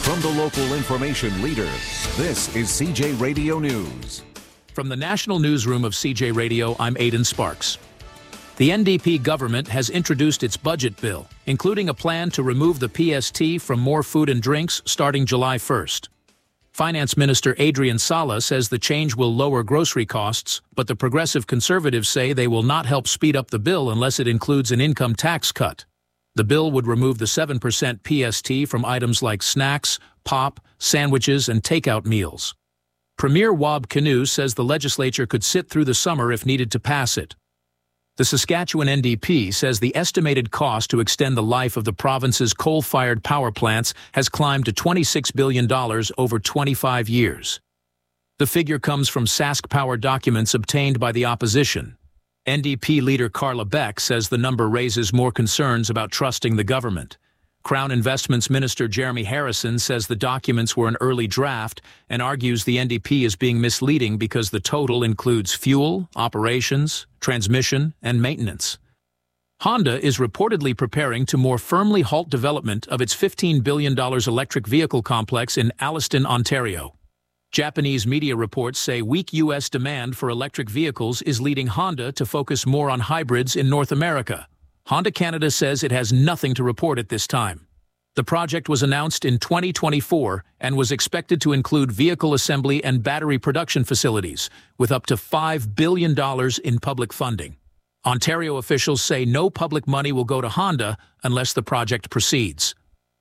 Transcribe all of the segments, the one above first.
From the local information leader, this is CJ Radio News. From the National Newsroom of CJ Radio, I'm Aidan Sparks. The NDP government has introduced its budget bill, including a plan to remove the PST from more food and drinks starting July 1st. Finance Minister Adrian Sala says the change will lower grocery costs, but the Progressive Conservatives say they will not help speed up the bill unless it includes an income tax cut. The bill would remove the 7% PST from items like snacks, pop, sandwiches, and takeout meals. Premier Wab Kinew says the legislature could sit through the summer if needed to pass it. The Saskatchewan NDP says the estimated cost to extend the life of the province's coal-fired power plants has climbed to $26 billion over 25 years. The figure comes from Sask Power documents obtained by the opposition. NDP leader Carla Beck says the number raises more concerns about trusting the government. Crown Investments Minister Jeremy Harrison says the documents were an early draft and argues the NDP is being misleading because the total includes fuel, operations, transmission, and maintenance. Honda is reportedly preparing to more firmly halt development of its $15 billion electric vehicle complex in Alliston, Ontario. Japanese media reports say weak U.S. demand for electric vehicles is leading Honda to focus more on hybrids in North America. Honda Canada says it has nothing to report at this time. The project was announced in 2024 and was expected to include vehicle assembly and battery production facilities, with up to $5 billion in public funding. Ontario officials say no public money will go to Honda unless the project proceeds.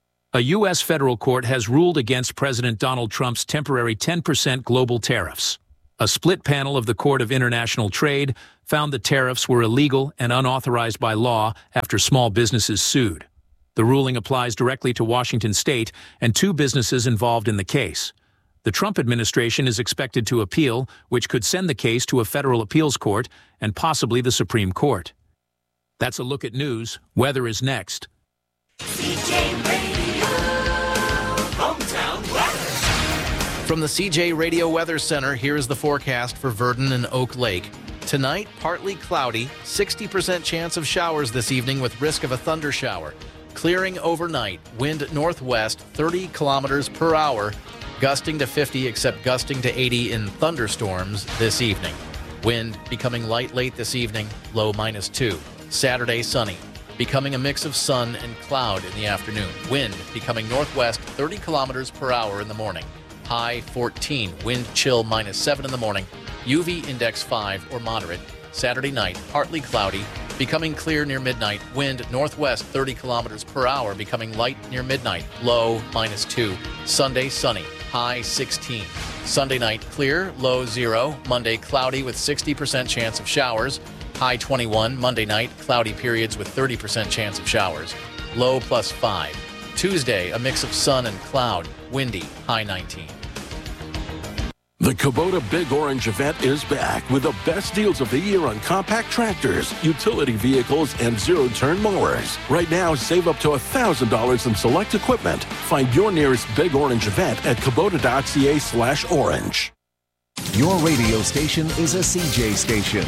A U.S. federal court has ruled against President Donald Trump's temporary 10% global tariffs. A split panel of the Court of International Trade found the tariffs were illegal and unauthorized by law after small businesses sued. The ruling applies directly to Washington state and two businesses involved in the case. The Trump administration is expected to appeal, which could send the case to a federal appeals court and possibly the Supreme Court. That's a look at news. Weather is next. CJ Radio, hometown weather. From the CJ Radio Weather Center, here is the forecast for Virden and Oak Lake. Tonight, partly cloudy, 60% chance of showers this evening with risk of a thunder shower. Clearing overnight, wind northwest 30 kilometers per hour, gusting to 50 except gusting to 80 in thunderstorms this evening. Wind becoming light late this evening, low -2. Saturday, sunny, becoming a mix of sun and cloud in the afternoon. Wind becoming northwest 30 kilometers per hour in the morning. High 14, wind chill -7 in the morning. UV index 5 or moderate. Saturday night, partly cloudy, becoming clear near midnight. Wind northwest 30 kilometers per hour, becoming light near midnight. Low -2. Sunday, sunny, high 16. Sunday night, clear, low 0. Monday, cloudy with 60% chance of showers. High 21. Monday night, cloudy periods with 30% chance of showers. Low +5. Tuesday, a mix of sun and cloud. Windy, high 19. The Kubota Big Orange event is back with the best deals of the year on compact tractors, utility vehicles, and zero-turn mowers. Right now, save up to $1,000 in select equipment. Find your nearest Big Orange event at Kubota.ca/orange. Your radio station is a CJ station.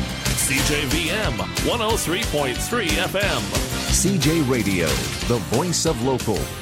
CJVM 103.3 FM. CJ Radio, the voice of local.